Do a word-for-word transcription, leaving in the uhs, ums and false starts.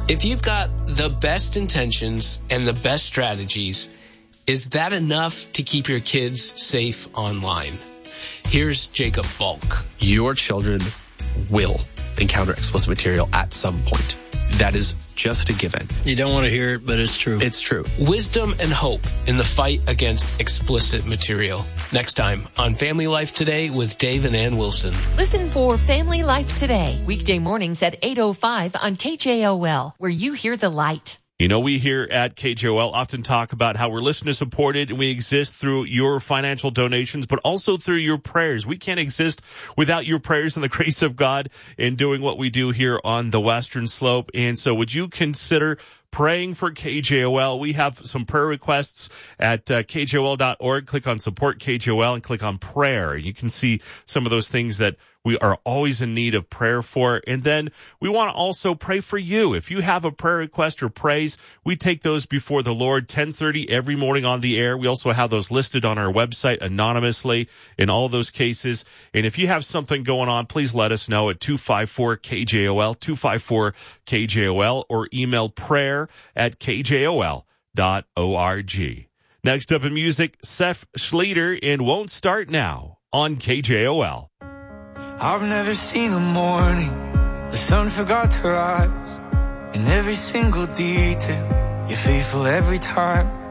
If you've got the best intentions and the best strategies, is that enough to keep your kids safe online? Here's Jacob Falk. Your children will encounter explicit material at some point. That is just a given. You don't want to hear it, but it's true. It's true. Wisdom and hope in the fight against explicit material. Next time on Family Life Today with Dave and Ann Wilson. Listen for Family Life Today, weekday mornings at eight oh five on K J O L, where you hear the light. You know, we here at K J O L often talk about how we're listener supported and we exist through your financial donations, but also through your prayers. We can't exist without your prayers and the grace of God in doing what we do here on the Western Slope. And so would you consider praying for K J O L? We have some prayer requests at uh, K J O L dot org. Click on support K J O L and click on prayer. You can see some of those things that we are always in need of prayer for. And then we want to also pray for you. If you have a prayer request or praise, we take those before the Lord ten thirty every morning on the air. We also have those listed on our website anonymously in all those cases. And if you have something going on, please let us know at two five four K J O L, two five four K J O L, or email prayer at K J O L dot org. Next up in music, Seth Schleter in Won't Start Now on K J O L. I've never seen a morning the sun forgot to rise. In every single detail, you're faithful every time.